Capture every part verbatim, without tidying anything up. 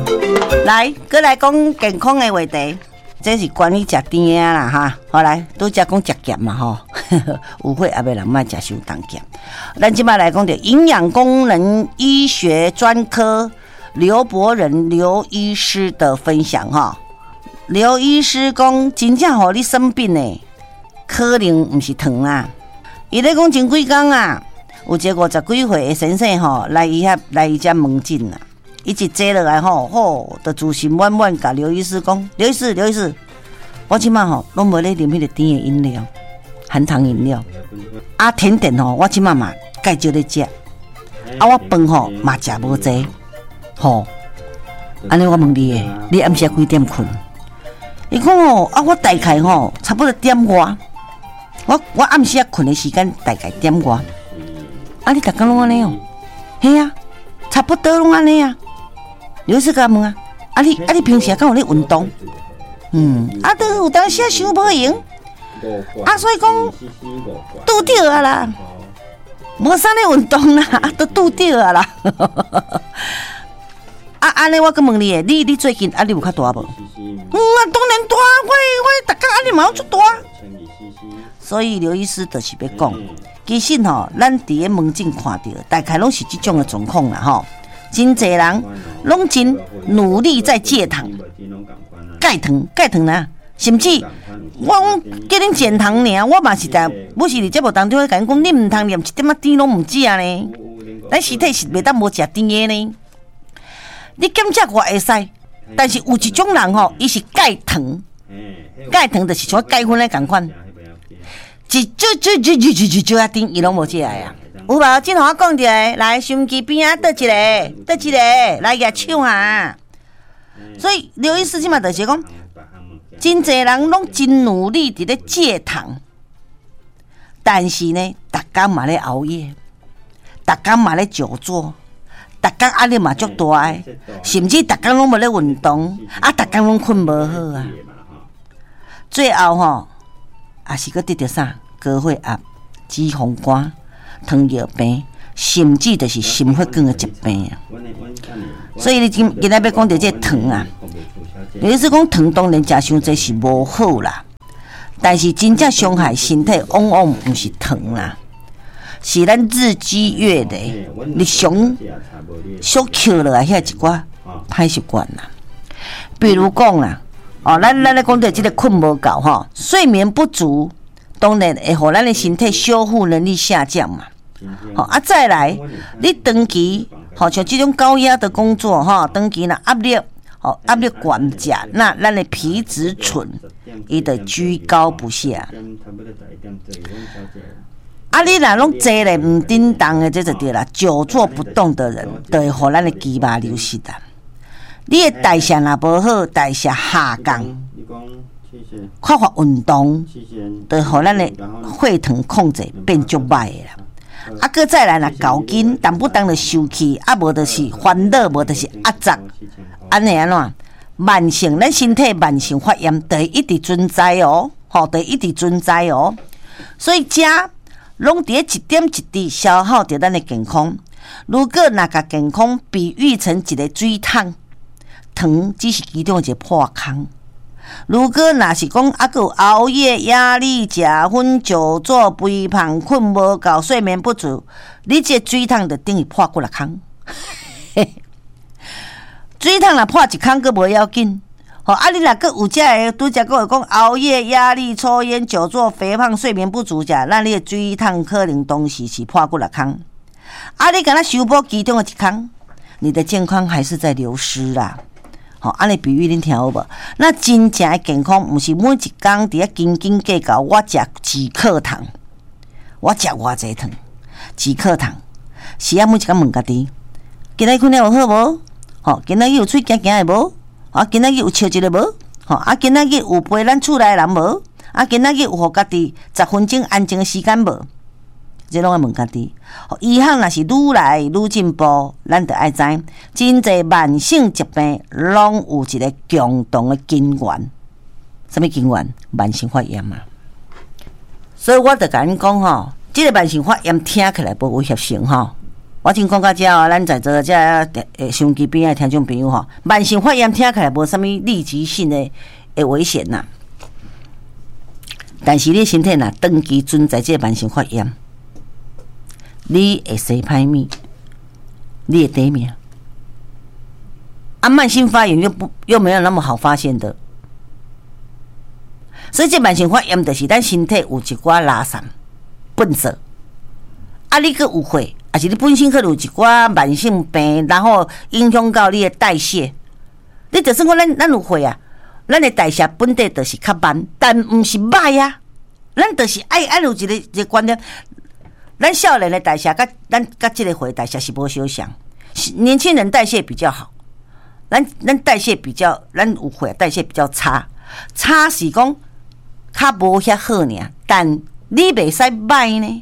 来，搁来讲健康的话题，这是关于食甜的啦哈。好来，拄则讲食咸嘛吼，有血也袂人莫食伤重咸。咱即摆来讲着营养功能医学专科刘伯仁刘医师的分享哈。刘医师讲，真正互你生病呢，可能毋是糖啊。伊咧讲前几工啊，有一个五十几岁的先生吼来伊遐来伊遮门诊啦。伊一坐落来吼，吼，就自信满满甲刘医师讲：刘医师，刘医师，我即摆吼拢无咧啉迄个甜的饮料，含糖饮料。啊，甜点吼，我即摆嘛介少咧食。啊，我饭吼嘛食无济，吼。安尼我问你诶，你暗时几点困？伊讲吼，啊，我大概吼差不多点外，我我暗时啊困的时间大概点外。啊，你逐工拢安尼哦？嘿啊，差不多拢安尼啊。刘医师甲问啊，啊你啊你平时敢有咧运动？嗯，啊都有当时啊伤无闲，啊所以讲拄着啊啦，无啥咧运动啦，啊都拄着啊啦。啊安尼我佮问你诶，你你最近啊你有较大无？嗯啊当然大，我我逐工啊你嘛有足大。所以刘医师就是要讲，其实吼，咱伫咧门诊看到，大概拢是即种诶状况啦吼。真侪人拢真努力在戒糖、戒糖、戒糖啦，甚至我叫恁减糖尔，我嘛是在，我是伫节目当中甲恁讲，你毋通念一点仔甜拢毋食呢，咱身体是袂当无食甜的呢。你减食我会使，但是有一种人吼，伊是戒糖，戒糖就是像戒薰咧共款，一少少少少少少啊甜，伊拢无食的啊。有无？真互我讲一个，来收音机边啊，倒一个，倒一个，来举手啊！所以刘医师即嘛就是讲，真侪人拢真努力伫咧戒糖，但是呢，逐工嘛咧熬夜，逐工嘛咧久坐，逐工压力嘛足大诶，甚至逐工拢无咧运动，啊，逐工拢困无好啊。最后吼，也是搁得着啥？高血压、脂肪肝。糖尿病，甚至就是心血管的疾病啊！所以你今今仔要讲到这糖啊，你是讲糖当然食伤济是无好啦，但是真正伤害身体往往毋是糖啦，是咱日积月累，日常小扣落来遐一寡歹习惯啦。比如讲啦，哦，咱咱咧讲到这个困无够吼，睡眠不足，当然会互咱的身体修复能力下降嘛。好啊，再来，你长期好像这种高压的工作哈，长期呢压力，好压力管价，那咱的皮质醇伊就居高不下。啊，你若拢坐咧唔叮当的，这就对啦。久坐不动的人，就会互咱的肌肉流失啦。你的代谢若无好，代谢下降，缺乏运动，就互咱的血糖控制变足歹的啦。啊，搁再来啦，搞紧，动不动就生气，啊，无就是烦恼，无就是压榨，安尼安怎？慢性，咱身体慢性发炎，就会一直存在哦，吼，就会一直存在哦。所以食拢伫一点一滴消耗着咱的健康。如果若甲健康比喻成一个水桶，糖只是其中一个破坑。如果若是讲啊，佮有熬夜、压力、食薰、久坐、肥胖、困无够、睡眠不足，你这水桶就等于破几落坑。水桶若破一坑，佮无要紧。吼啊，你若佮有遮个拄则佮有讲熬夜、压力、抽烟、久坐、肥胖、睡眠不足者，咱你的水桶可能当时是破几落坑。啊，你敢若修补其中的一坑，你的健康还是在流失啦。吼，安尼比喻恁听好无？那真正的健康，毋是每一工伫咧斤斤计较。我食几克糖，我食偌济糖，几克糖，是啊，每一工问家己，今仔困了有好无？吼，今仔日有喙行行的无？啊，今仔日有笑一个无？吼，啊，今仔日有陪咱厝内人无？啊，今仔日有互家己十分钟安静的时间无？这拢要问家己。以后若是愈来愈进步，咱就爱知，真侪慢性疾病拢有一个共同的根源。什么根源？慢性发炎啊！所以我就甲恁讲吼，这个慢性发炎听起来无威胁性吼， 我先讲到这哦，咱在座这诶收音机边的听众朋友吼，慢性发炎听起来无啥物立即性的诶危险呐，但是你身体若长期存在这慢性发炎，你会生歹物，你会得命。啊，慢性发炎又不又没有那么好发现的，所以这慢性发炎就是咱身体有一寡垃圾、粪扫，啊，你佫有血，还是你本身可能有一寡慢性病，然后影响到你的代谢。你就算讲咱咱有血啊，咱的代谢本地就是较慢，但毋是歹啊。咱就是爱爱有一个一个观念，咱少年的代谢甲咱甲这个血代谢是无相像，年轻人代谢比较好。咱咱代谢比较，咱有血代谢比较差，差是讲较无遐好尔，但你袂使歹呢。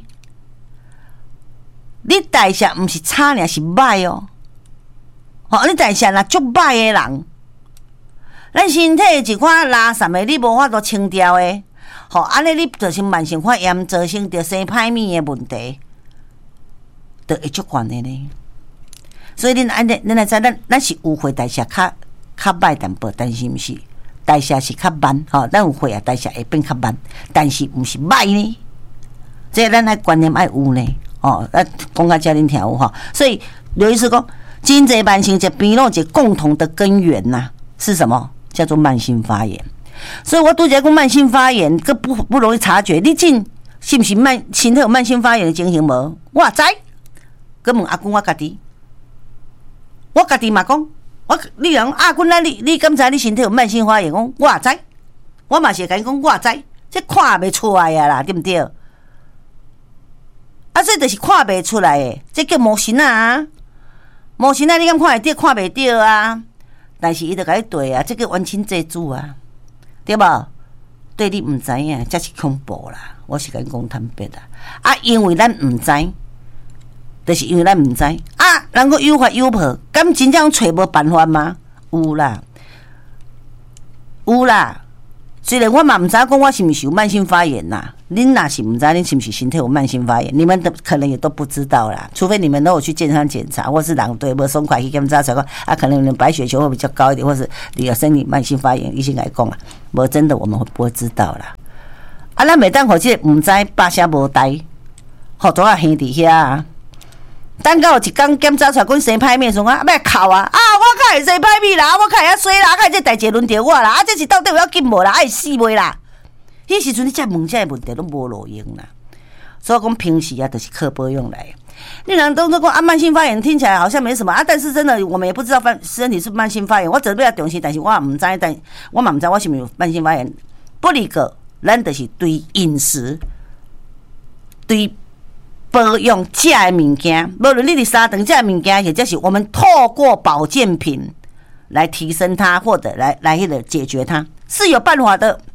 你代谢毋是差尔，是歹哦。吼，你代谢若足歹的人，咱身体一寡垃圾的，你无法度清掉的，吼，安尼你造成慢性发炎，造成着生歹物的问题，就会足悬的呢。所以恁安尼，恁来知咱咱是有血代谢较较歹淡薄，但是毋是代谢是较慢吼。咱有血啊，代谢会变较慢，但是毋是歹呢。这咱爱观念爱有呢，哦，咱讲到这恁听有吼。所以刘医师讲，真侪慢性疾病拢有一个共同的根源呐、啊，是什么？叫做慢性发炎。所以我拄则讲慢性发炎，佫不不容易察觉。你真是毋是慢身体有慢性发炎的情形无？我知，佮问阿公我家己。我家己嘛讲，我你讲阿君啊，你你敢知你身体有慢性发炎？讲我也知，我嘛是甲你讲我也知，这看袂出来啊啦，对不对？啊，这就是看袂出来的，这叫魔神啊！魔神啊，你敢看会到？看袂到啊！但是伊就甲你对啊，这个冤亲债主啊，对无？对你毋知影，这是恐怖啦！我是甲你讲坦白啦，啊，因为咱毋知。就是因为咱毋知啊，人个有法有破，敢真正找无办法吗？有啦，有啦。虽然我嘛毋知讲我是毋是有慢性发炎啦，恁若是毋知恁是毋是身体有慢性发炎，你们都可能也都不知道啦。除非你们都有去健康检查，或是人对无爽快去检查出来啊，可能你白血球会比较高一点，或是你有生理慢性发炎，医生来讲啊，无真的我们会不会知道啦？啊，咱袂当互即个毋知把声无呆，互怎啊兄弟遐啊？等到有一天检查出来，讲生歹面，说我要哭啊！啊，我较会生歹面啦，我较会遐衰啦，较会这代志轮到我啦！啊，这是到底有要紧无啦？爱死袂啦？迄时阵你才问这个问题都无路用啦。所以讲平时啊，就是靠保养来。你人都说讲啊，慢性发炎听起来好像没什么啊，但是真的我们也不知道身体是慢性发炎。我只比较重视，但是我也唔知，但我嘛唔知我是毋是有慢性发炎。不离个，咱就是对饮食，对。保养食的物件，无论你是三顿食的物件，或者是我们透过保健品来提升它，或者来来迄个解决它，是有办法的。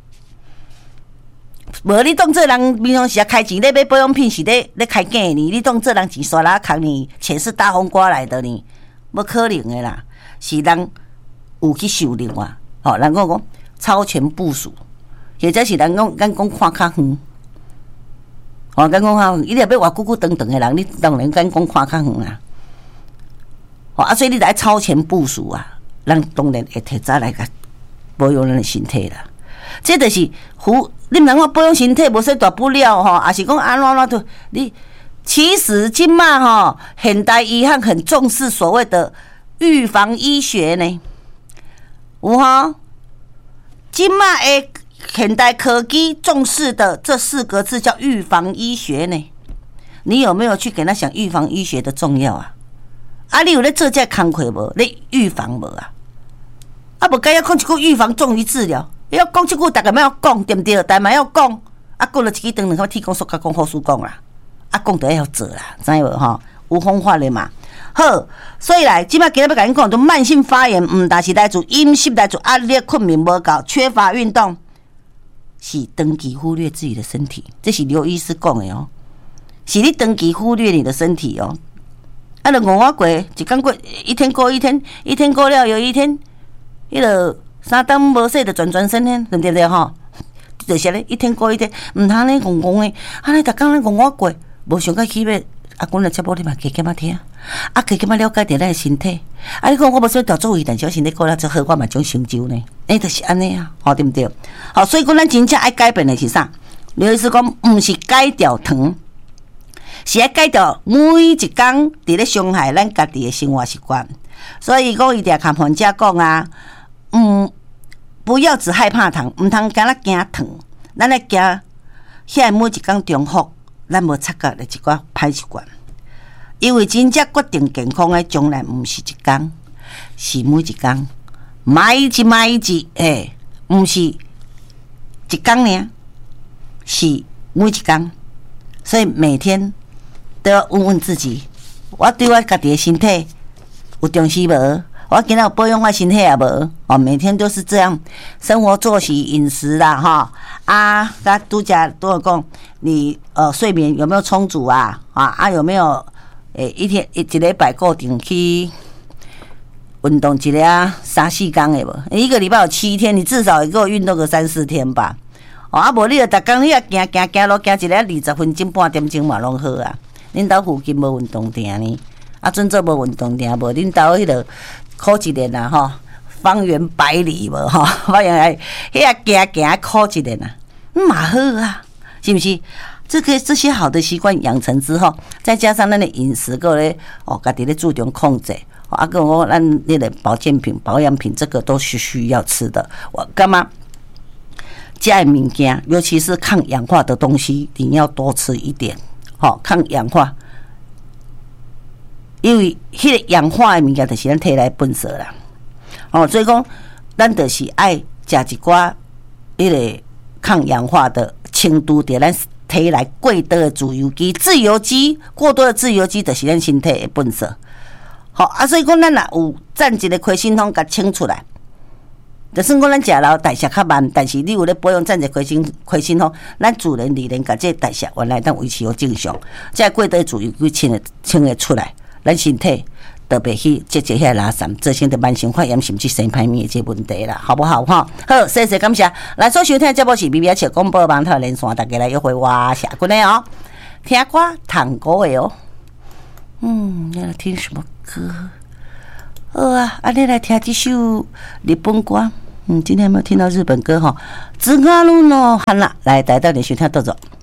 无你当做人平常时啊开钱咧买保养品是咧咧开假呢？你当做人钱刷啦扛呢？钱是大风刮来的呢？无可能的啦，是人有去修炼啊。哦，人讲讲超前部署，或者是人讲咱讲看较远。哦，敢讲哈，伊若要活久久长长的人，你当然敢讲看较远啦。哦，啊，所以你得超前部署啊，咱当然会提早来个保养咱的身体啦。这就是胡，你毋通讲保养身体无说大不了吼，也是讲安怎安怎你其实今嘛吼，现代医学很重视所谓的预防医学呢，有吼，今嘛会。现代科技重视的这四个字叫预防医学呢，你有没有去给他想预防医学的重要啊？啊，你有咧做这工课无？你预防无啊？啊，无该要讲一句预防重于治疗，要讲一句大家莫要讲，对不对？但莫要讲，啊，过了一支灯，两个铁讲、塑胶讲、护士讲啦，啊，讲就要做啦，知无吼？有方法的嘛。好，所以来，即摆今日要甲你讲，就慢性发炎，毋但是来自饮食，来自压力、困眠无够、缺乏运动。是长期忽略自己的身体，这是刘医师讲的哦。是你长期忽略你的身体哦。啊，就五我过，一天过一天过一天，一天过了又一天，迄个三顿无洗就转转身呢，对不对吼？就是咧，一天过一天，毋通咧戆戆的，安尼逐工咧戆我过，无想到起要啊，阮的节目你嘛加减仔听，啊，加减仔了解着咱的身体。啊，你讲我无说调做位，但是我身体过了最好，我嘛种成就呢。哎，就是安尼啊，好对不对？好，所以讲咱真正爱改变的是啥？刘医师讲，毋是改掉糖，是爱改掉每一工伫咧伤害咱家己的生活习惯。所以讲，伊定甲患者讲啊，嗯，不要只害怕糖，毋通敢若惊糖，咱来惊遐每一工重复。咱无察觉的一寡歹习惯，因为真正决定健康的将来，毋是一工，是每一工，买一买一，诶，毋是一工呢，是每一工。所以每天都要问问自己：我对我家己的身体有重视无？我今仔有保养我身体也无？哦，每天都是这样，生活作息、饮食啦，哈啊，甲拄则拄有讲，你呃睡眠有没有充足啊？啊啊有没有诶、欸、一天一一礼拜固定去运动一个三四天的无？一个礼拜有七天，你至少也给我运动个三四天吧。哦啊，无你就逐工你也行行行路行一个二十分钟半点钟嘛拢好啊。恁兜附近无运动店呢？啊，准做无运动店无？恁兜迄个。考一年啊，吼，方圆百里无吼，我原来遐行行考一年啊，嘛好啊，是不是？这个这些好的习惯养成之后，再加上咱的饮食个咧，哦，家己咧注重控制，啊，跟我咱那个保健品、保养品，这个都是需要吃的。我干嘛？加物件，尤其是抗氧化的东西，你要多吃一点，好、哦，抗氧化。因为迄个氧化的物件，就是咱体内本色啦。哦，所以讲，咱就是爱食一寡迄个抗氧化的程度，伫咱体内过多的自由基，自由基过多的自由基，就是咱身体的本色。好啊，所以讲，咱若有占一个亏心通，甲清出来，就算讲咱食老代谢较慢，但是你有咧保养占一个亏心亏心通，咱自然而然甲这代谢原来咱维持好正常，这过多的自由基清会清会出来。咱身体特别去解决遐垃圾，造成的慢性发炎甚至生歹面的这问题啦，好不好？哈，好，谢谢感谢。来所收听的节目是 B B S 广播网台连线，大家来约会我下过来哦。听歌唱歌的哦，嗯，要来听什么歌？好啊，啊，你来听这首日本歌。嗯，今天有没有听到日本歌哈？自我路喏，好啦，来带到你收听到走。